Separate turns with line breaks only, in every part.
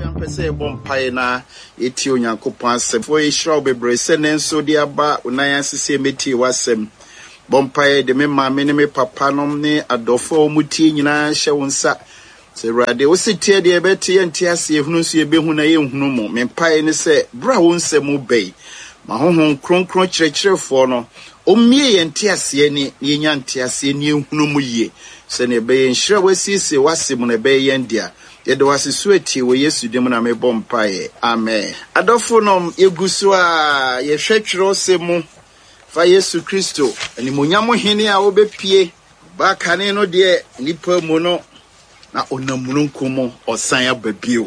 Say Bompina, Etionian Coupons, for a shrub, a bracelet, and so dear bar, Unayan Sissemeti was him. Bompire, the memma, minime papanomne, Adolfo Mutina, Shawunsa. Say, Rade, was it tear the Betty and Tiasi, if no see a behuna, no Mempire, and say, Brown Semu Bay. My home cron church for no. O me and Tiasi, any Yan Tiasi, new Numuye. Send a bay and sure was see was Simon a bay and dear. Yet was a sweaty way yes, you demon me bompaye. Amen. Adolfonum, Egusua, ye shechro semu, fa Yesu Christo, and Munyamo Henia obe pie, Bacaneno de Nipo Mono, na Onamunkumo, or Saya Babio.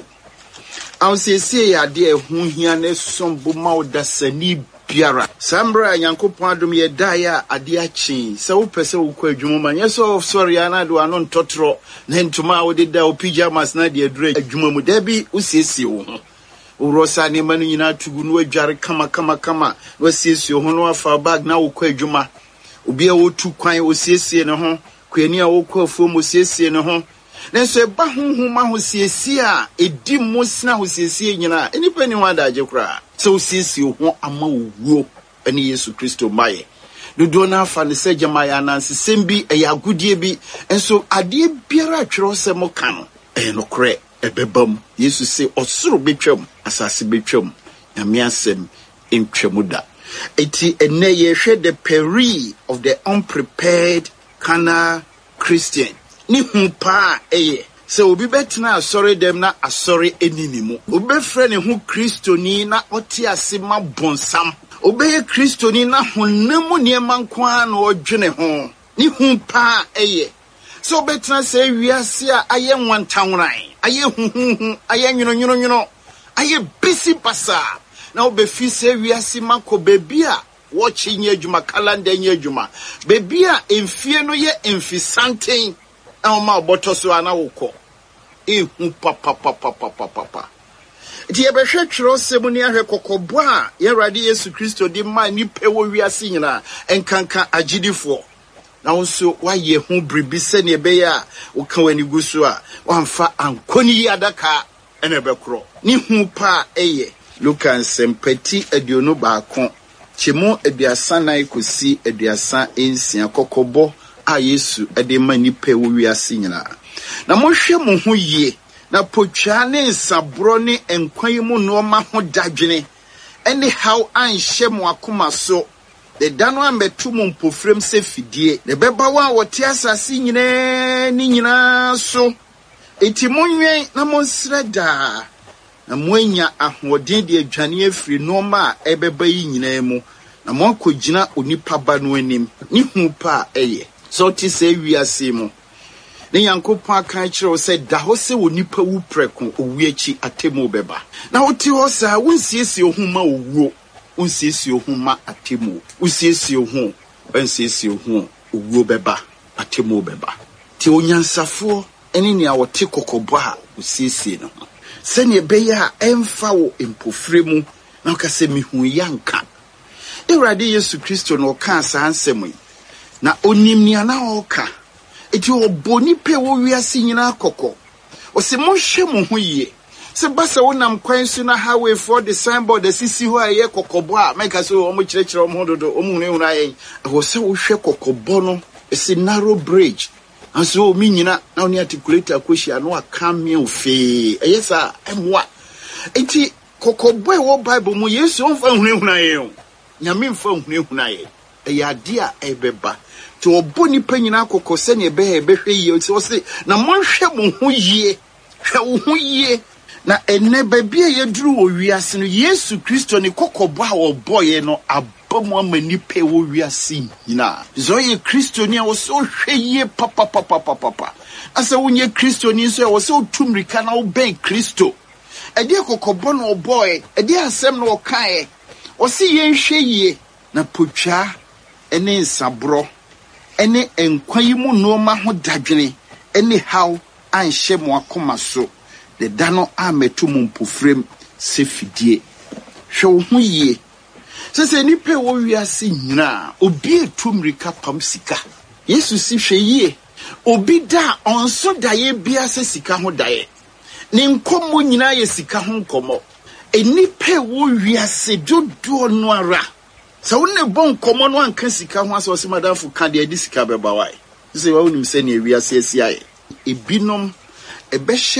I'll say, ya dear, whom he and some bumau da sani biara. Sambra yanko pardum ye daya adiachi. So pese ukwe jumuma. Yeso sorry anadu anon totro. Nen tuma odi da pijamas na di dre jumamu debi usisi wo. Urosa ni manu nyina tugunu adware kama. Wasisi ho no afa bag na ukwe juma. Obi a wotu kwan osiesie ne ho. Kwani a wokwa afom osiesie ne ho. Nenso eba honhoma ho siesie a edi mosna ho siesie nyina. Enipa ni wada agekura. So sisi ho ama wuo ene Yesu Kristo maye dodo na afa ne seje maye ananse sembi eyagudie bi enso ade biara atwero se mo kan no kre ebebam Yesu se osoro betwam asase betwam nyame asem entwemu da eti ene ye hwe the peril of the unprepared carnal Christian ni hu pa eye. So obi betina asori dem na asori eninimu. Obi frɛ ne ho Kristoni na ɔte ase ma bonsam. Obi ye Kristoni na honam niema nkwa na ɔdwene ho. Ni hu pa eye. So betina sɛ wiase a aye nwantanwran, aye huhuhu, aye nwono, aye bisi basa. Na obi fi sɛ wiase makɔ bebi a wɔkye nye adwuma calendar nye adwuma. Bebi a emfie no ye emfisanten. Ama boto so ana woko ehu papa ti ebehwe twero semu ne ahwe kokobo a ye Awurade Yesu Kristo di ma ni pewo wiase nyina enkanka agidifo na wonso waye hu bribi se ne be ya woka wani gusu a wamfa ankoni adaka ene bekro ni hu pa eye Luka nsempati aduonu baako chemo aduasa nan kosi aduasa ensia kokobo a Yesu ede mani pe wo wiase nyina na mohwe mo ho yie na potwa ne nsabro ne enkwan mu no ma ho dadwene ene how anhye mo akoma so de dano ametu mo mpofrem se fidie de beba wa wote asase nyina so enti monwen na monsreda na moanya ahoden de adwane afiri no ma ebeba yi nyina mu na moakogina onipa ba no anim ni hu pa eye so ti se wiase mu ne Yankopɔn aka kyerɛ sɛ da ho se onipa wu preko owiachi atemu beba na woti ho sa wonsiesie ohuma owuo wonsiesie ohuma atemu wonsiesie ohu wonsiesie ohu owuo beba atemu beba ti onyansafo ene ne a wote kokobo a wonsiesie no sɛ ne beya emfa wo empofremu na ka se mihu yanka Awurade Yesu Kristo no ka sa ansɛm na onimnia na oka eti oboni pe wo wiase nyina akokɔ o se monhwe mo ho yie se basa wonam kwan so na highway for the signboard the sisi ho aye kokobo a make so o mo kyerɛkyerɛ o mo dodo o mo hunu ayen wo se wo hwɛ kokobo no esi narrow bridge aso o mi nyina na oni articulate akohia no aka me ofe eye sa emwa eti kokobo e wo Bible mu Yesu on fa hunu ayen nyame mfa hunu ayen eyade a ebeba to oboni panyina akokɔ sɛ ne behwe yie so se na monhwɛ mo ho yie hwɛ wo ho yie na enne babi a yeduru wo wiase no Yesu Kristo ne kokɔbɔ a wɔbɔye no abamu amani pe wo wiase nyina zo ye Kristo ni a wo so hwɛ yie papa asa wonye Kristo ni so wo so tumrika na wo ben Kristo ɛde kokɔbɔ no ɔbɔye ɛde asɛm no ɔkae wo se ye hwɛ yie na potwa ene nsabro ene enkwan mu no ma ho dadwene ene how anhye mo akoma so de dano ametu mu mpofrem se fidie hwe wo ho yie sese ni pe wo wiase nyina obi etumrika pam sika Yesu si hwe yie obi da onso daye bia se sika ho daye ne nkomo nyina ye sika ho nkomo enipe wo wiase dodo no ara sa wo ne bon nkomo no anka sika ho aso se madamfo ka de adi sika beba wai se wa wonim se ne wiase asi aye ebinom ebe